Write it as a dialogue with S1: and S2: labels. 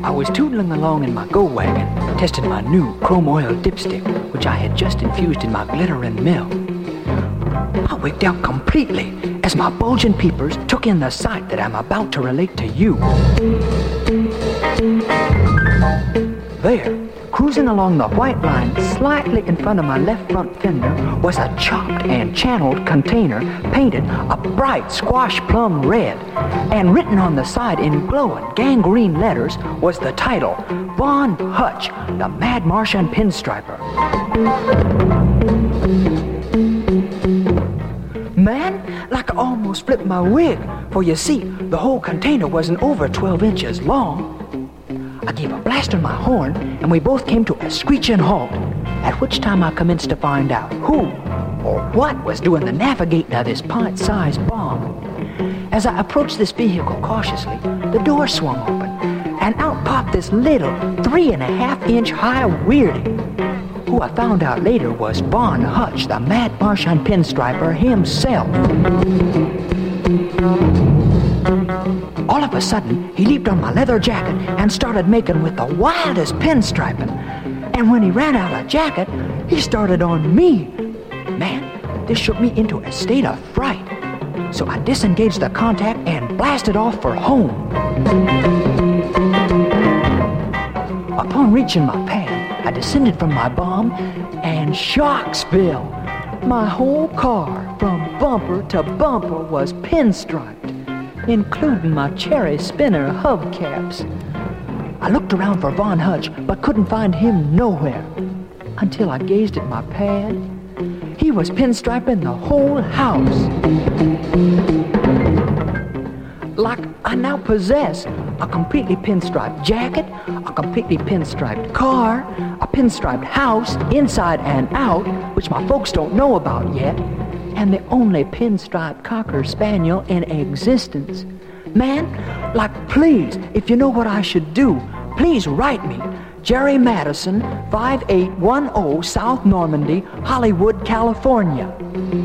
S1: I was tootling along in my go wagon, testing my new chrome oil dipstick, which I had just infused in my glittering mill. I wigged out completely as my bulging peepers took in the sight that I'm about to relate to you. There, cruising along the white line slightly in front of my left front fender, was a chopped and channeled container painted a bright squash plum red, and written on the side in glowing gangrene letters was the title, Von Hutch, the Mad Martian Pinstriper. Man, like I almost flipped my wig, for you see, the whole container wasn't over 12 inches long. I gave a blast on my horn, and we both came to a screeching halt, at which time I commenced to find out who or what was doing the navigating of this pint-sized bomb. As I approached this vehicle cautiously, the door swung open, and out popped this little 3.5-inch high weirdie, who I found out later was Von Hutch, the Mad Martian Pinstriper himself. All of a sudden, he leaped on my leather jacket and started making with the wildest pinstriping. And when he ran out of jacket, he started on me. Man, this shook me into a state of fright. So I disengaged the contact and blasted off for home. Upon reaching my pad, I descended from my bomb, and Shocksville! My whole car, from bumper to bumper, was pinstriped, including my cherry spinner hubcaps. I looked around for Von Hutch, but couldn't find him nowhere, until I gazed at my pad. He was pinstriping the whole house. Like I now possess a completely pinstriped jacket, a completely pinstriped car, a pinstriped house, inside and out, which my folks don't know about yet, and the only pinstriped Cocker Spaniel in existence. Man, like, please, if you know what I should do, please write me. Jerry Madison, 5810 South Normandy, Hollywood, California.